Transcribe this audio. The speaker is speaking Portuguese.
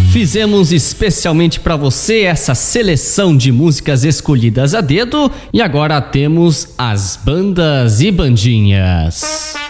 Fizemos especialmente para você essa seleção de músicas escolhidas a dedo e agora temos as bandas e bandinhas.